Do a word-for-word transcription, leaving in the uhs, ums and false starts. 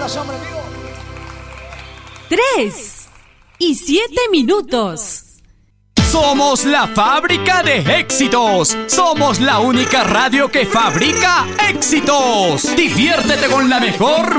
Tres y siete minutos. Somos la fábrica de éxitos. Somos la única radio que fabrica éxitos. Diviértete con la mejor